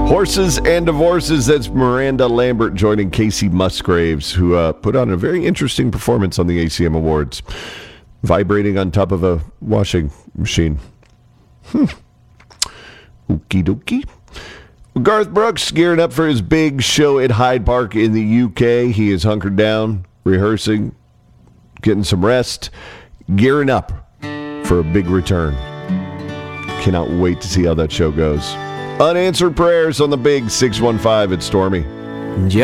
Horses and Divorces, that's Miranda Lambert joining Casey Musgraves, who put on a very interesting performance on the ACM Awards, vibrating on top of a washing machine. Okie dokie. Garth Brooks gearing up for his big show at Hyde Park in the UK. He is hunkered down, rehearsing, getting some rest, gearing up for a big return. Cannot wait to see how that show goes. Unanswered prayers on the big 615 at Stormy.